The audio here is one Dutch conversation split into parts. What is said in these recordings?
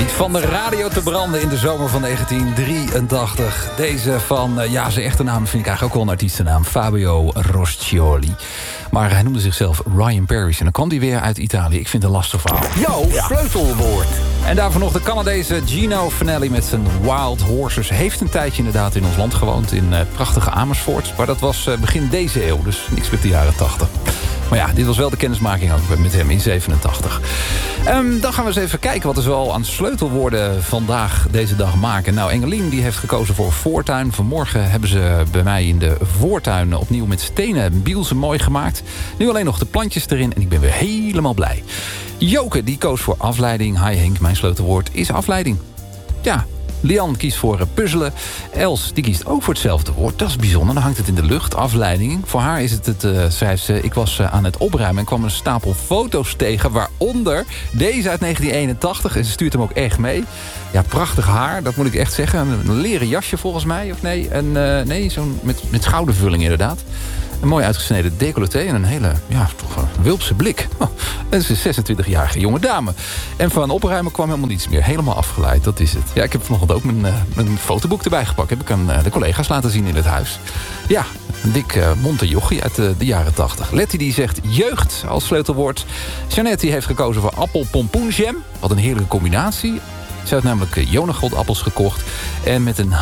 Niet van de radio te branden in de zomer van 1983. Deze van, zijn echte naam vind ik eigenlijk ook wel een artiestennaam. Fabio Roscioli. Maar hij noemde zichzelf Ryan Parrish. En dan kwam hij weer uit Italië. Ik vind het een lastig verhaal. Sleutelwoord. En daarvoor nog de Canadese Gino Vanelli met zijn Wild Horses. Heeft een tijdje inderdaad in ons land gewoond. In prachtige Amersfoort. Maar dat was begin deze eeuw. Dus niks met de jaren 80. Maar ja, dit was wel de kennismaking ook met hem in 87. Dan gaan we eens even kijken wat we zoal aan sleutelwoorden vandaag deze dag maken. Nou, Engelien die heeft gekozen voor voortuin. Vanmorgen hebben ze bij mij in de voortuin opnieuw met stenen bielsen mooi gemaakt. Nu alleen nog de plantjes erin en ik ben weer helemaal blij. Joke die koos voor afleiding. Hi Henk, mijn sleutelwoord is afleiding. Ja. Lian kiest voor puzzelen. Els die kiest ook voor hetzelfde woord. Dat is bijzonder, dan hangt het in de lucht. Afleiding. Voor haar is het, schrijft ze... Ik was aan het opruimen en kwam een stapel foto's tegen... waaronder deze uit 1981. En ze stuurt hem ook echt mee. Ja, prachtig haar, dat moet ik echt zeggen. Een leren jasje volgens mij, of nee? Nee, zo'n met schoudervulling inderdaad. Een mooi uitgesneden decolleté en een hele, toch een wulpse blik. Dat is een 26-jarige jonge dame. En van opruimen kwam helemaal niets meer. Helemaal afgeleid, dat is het. Ja, ik heb vanochtend ook mijn fotoboek erbij gepakt. Heb ik aan de collega's laten zien in het huis. Ja, een dik monte jochie uit de jaren 80. Letty die zegt jeugd als sleutelwoord. Jeannette die heeft gekozen voor appelpompoenjam. Wat een heerlijke combinatie. Ze had namelijk Jonagold-appels gekocht. En met een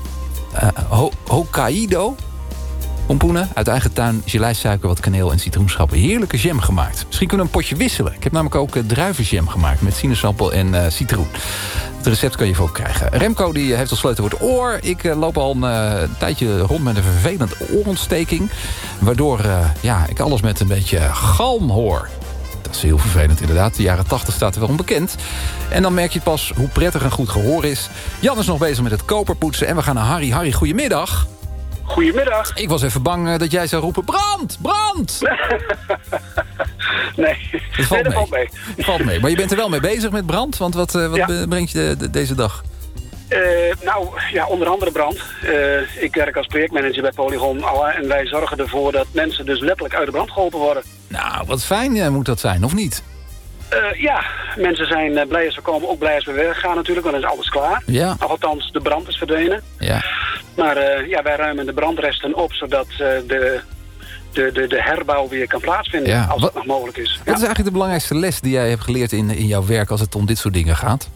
Hokkaido... pompoenen uit eigen tuin, geleisuiker, wat kaneel en citroenschappen. Heerlijke jam gemaakt. Misschien kunnen we een potje wisselen. Ik heb namelijk ook druivenjam gemaakt met sinaasappel en citroen. Het recept kan je ook krijgen. Remco die heeft als sleutelwoord oor. Ik loop al een tijdje rond met een vervelend oorontsteking. Waardoor ik alles met een beetje galm hoor. Dat is heel vervelend inderdaad. De jaren 80 staat er wel onbekend. En dan merk je pas hoe prettig een goed gehoor is. Jan is nog bezig met het koperpoetsen. En we gaan naar Harry. Harry, goedemiddag. Goedemiddag. Ik was even bang dat jij zou roepen... Brand! Brand! Nee, dat valt mee. Valt mee. Maar je bent er wel mee bezig met brand? Want wat brengt je deze dag? Onder andere brand. Ik werk als projectmanager bij Polygon. En wij zorgen ervoor dat mensen dus letterlijk uit de brand geholpen worden. Nou, wat fijn moet dat zijn, of niet? Mensen zijn blij als we komen, ook blij als we weggaan natuurlijk, want dan is alles klaar. Ja. Althans, de brand is verdwenen. Ja. Maar wij ruimen de brandresten op, zodat de herbouw weer kan plaatsvinden, als het nog mogelijk is. Wat is eigenlijk de belangrijkste les die jij hebt geleerd in jouw werk als het om dit soort dingen gaat?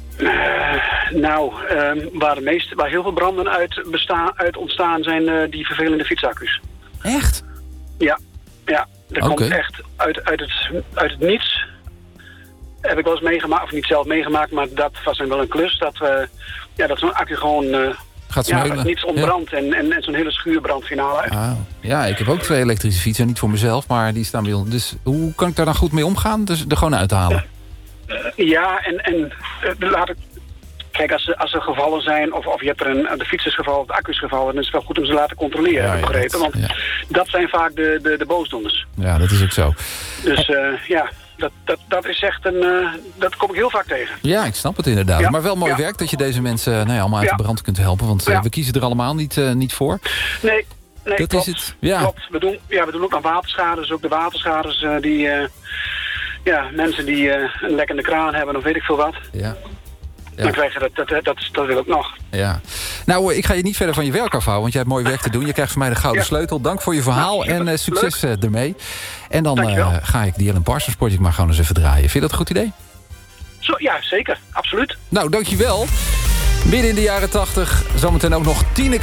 Waar heel veel branden uit ontstaan zijn die vervelende fietsaccu's. Echt? Ja. Er komt echt uit het niets. Heb ik wel eens meegemaakt, of niet zelf meegemaakt, maar dat was dan wel een klus. Dat zo'n accu gewoon gaat smeulen. niets ontbrandt en zo'n hele schuur finale uit. Ah, ja, ik heb ook 2 elektrische fietsen, niet voor mezelf, maar die staan bij ons. Dus hoe kan ik daar dan goed mee omgaan? Dus er gewoon uit te halen? Kijk, als er gevallen zijn, of je hebt er de fiets is gevallen, of de accu is gevallen, dan is het wel goed om ze te laten controleren, heb ik begrepen. Want dat zijn vaak de boosdoeners. Ja, dat is ook zo. Dus dat is echt dat kom ik heel vaak tegen. Ja, ik snap het inderdaad. Ja. Maar wel mooi werk dat je deze mensen allemaal uit de brand kunt helpen. Want we kiezen er allemaal niet voor. Nee, dat klopt. Is het. Ja. Klopt. We doen ook aan waterschades. Ook de waterschades die mensen die een lekkende kraan hebben of weet ik veel wat. Ja. Dan krijg je dat wil ik nog. Ja. Nou, ik ga je niet verder van je werk afhouden, want jij hebt mooi werk te doen. Je krijgt van mij de gouden sleutel. Dank voor je verhaal en succes ermee. En dan ga ik die Alan Parsons Project maar gewoon eens even draaien. Vind je dat een goed idee? Ja, zeker. Absoluut. Nou, dankjewel. Midden in de jaren 80. Zometeen ook nog Tineke